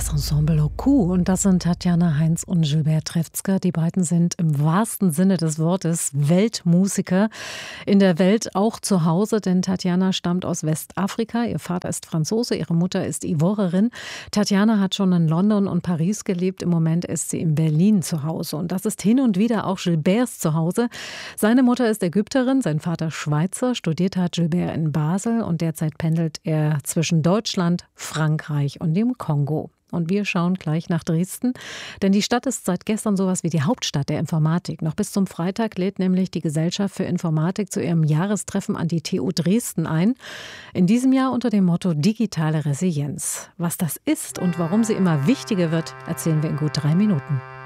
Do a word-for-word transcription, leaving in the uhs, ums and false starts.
Das Ensemble Hoku, und das sind Tatjana Heinz und Gilbert Trefzger. Die beiden sind im wahrsten Sinne des Wortes Weltmusiker. In der Welt auch zu Hause, denn Tatjana stammt aus Westafrika. Ihr Vater ist Franzose, ihre Mutter ist Ivorerin. Tatjana hat schon in London und Paris gelebt. Im Moment ist sie in Berlin zu Hause. Und das ist hin und wieder auch Gilberts Zuhause. Seine Mutter ist Ägypterin, sein Vater Schweizer. Studiert hat Gilbert in Basel und derzeit pendelt er zwischen Deutschland, Frankreich und dem Kongo. Und wir schauen gleich nach Dresden, denn die Stadt ist seit gestern sowas wie die Hauptstadt der Informatik. Noch bis zum Freitag lädt nämlich die Gesellschaft für Informatik zu ihrem Jahrestreffen an die T U Dresden ein. In diesem Jahr unter dem Motto Digitale Resilienz. Was das ist und warum sie immer wichtiger wird, erzählen wir in gut drei Minuten.